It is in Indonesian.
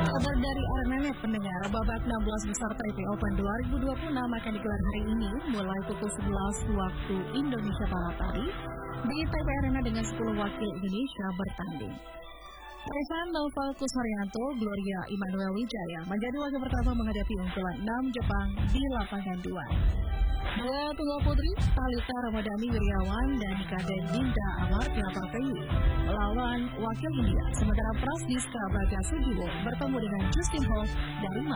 Kabar dari Arnene pendengar, babak 16 besar Taipei Open 2026 akan digelar hari ini mulai pukul 11 waktu Indonesia Barat tadi di Taipei Arena dengan 10 wakil Indonesia bertanding. Revan Noval Kusharyanto, Gloria Immanuel Wijaya menjadi wakil pertama menghadapi unggulan 6 Jepang di lapangan 2. Dua tunggal putri, Talita Ramadhani Wiriawan dan Kaden Dinda Amartya Papayu melawan wakil India, sementara Prasdiska Baga Sujiwo bertemu dengan Justin Ho dari